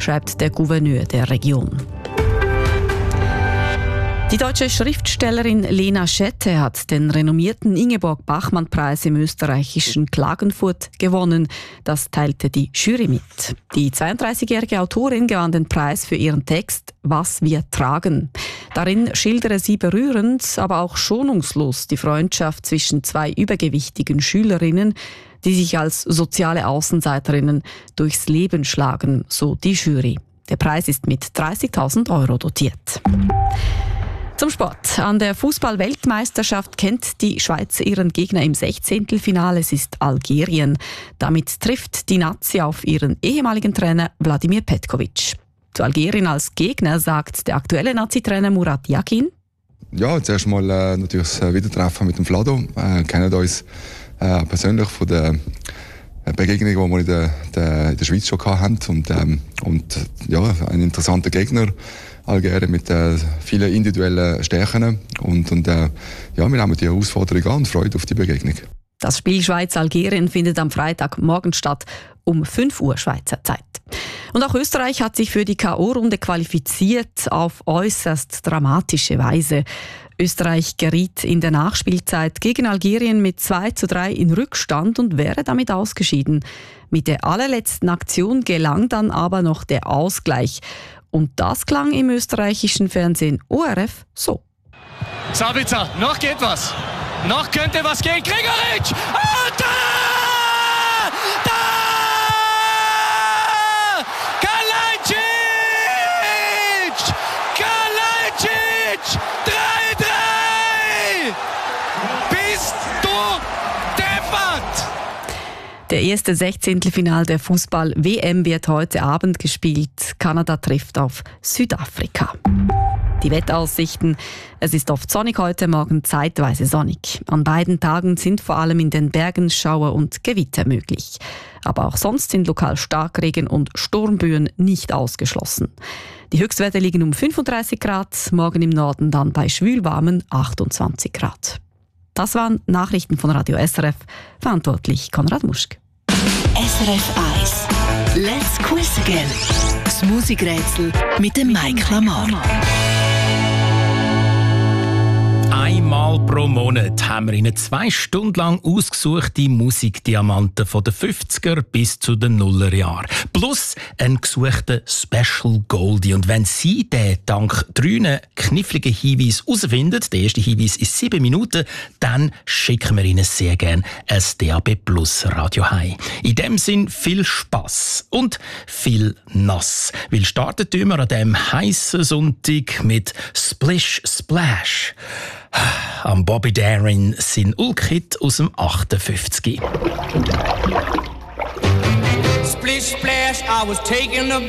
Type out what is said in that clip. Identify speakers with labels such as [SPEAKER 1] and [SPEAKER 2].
[SPEAKER 1] schreibt der Gouverneur der Region. Die deutsche Schriftstellerin Lena Schette hat den renommierten Ingeborg-Bachmann-Preis im österreichischen Klagenfurt gewonnen. Das teilte die Jury mit. Die 32-jährige Autorin gewann den Preis für ihren Text »Was wir tragen«. Darin schildere sie berührend, aber auch schonungslos die Freundschaft zwischen zwei übergewichtigen Schülerinnen, die sich als soziale Außenseiterinnen durchs Leben schlagen, so die Jury. Der Preis ist mit 30.000 € dotiert. Zum Sport. An der Fußball-Weltmeisterschaft kennt die Schweiz ihren Gegner im 16. Es ist Algerien. Damit trifft die Nazi auf ihren ehemaligen Trainer Wladimir Petkovic. Zu Algerien als Gegner sagt der aktuelle Nazi-Trainer Murat Yakin:
[SPEAKER 2] Ja, zuerst mal natürlich das Wiedertreffen mit dem Vlado. Kennen uns persönlich von der Begegnung, die wir in der Schweiz schon hatten. Und ja, ein interessanter Gegner. Algerien mit vielen individuellen Stärken. Und ja, wir nehmen die Herausforderung an und freuen auf die Begegnung.
[SPEAKER 1] Das Spiel Schweiz-Algerien findet am Freitagmorgen statt, um 5 Uhr Schweizer Zeit. Und auch Österreich hat sich für die K.O.-Runde qualifiziert, auf äußerst dramatische Weise. Österreich geriet in der Nachspielzeit gegen Algerien mit 2:3 in Rückstand und wäre damit ausgeschieden. Mit der allerletzten Aktion gelang dann aber noch der Ausgleich. Und das klang im österreichischen Fernsehen ORF so.
[SPEAKER 3] Sabitzer, noch geht was. Noch könnte was gehen. Gregoritsch! Und da! Da! Kalajdzic! Kalajdzic! 3:3! Bist du deppert!
[SPEAKER 1] Der erste 16. Final der Fußball-WM wird heute Abend gespielt. Kanada trifft auf Südafrika. Die Wetteraussichten: Es ist oft sonnig heute, morgen zeitweise sonnig. An beiden Tagen sind vor allem in den Bergen Schauer und Gewitter möglich. Aber auch sonst sind lokal Starkregen und Sturmböen nicht ausgeschlossen. Die Höchstwerte liegen um 35 Grad, morgen im Norden dann bei schwülwarmen 28 Grad. Das waren Nachrichten von Radio SRF. Verantwortlich Konrad Muschk.
[SPEAKER 4] SRF 1. Let's Quiz Again. Das Musikrätsel mit dem Mike Lamar.
[SPEAKER 5] Einmal pro Monat haben wir Ihnen 2 Stunden lang ausgesuchte Musikdiamanten von den 50er bis zu den Nullerjahren. Plus einen gesuchten Special Goldie. Und wenn Sie den dank 3 kniffligen Hinweisen herausfinden, der erste Hinweis ist 7 Minuten, dann schicken wir Ihnen sehr gerne ein DAB Plus Radio heim. In dem Sinn viel Spass und viel Nass. Weil startet wir an diesem heissen Sonntag mit Splish Splash. Am Bobby Darin sein Ulk-Hit aus dem 58.
[SPEAKER 6] Splish splash, I was taking a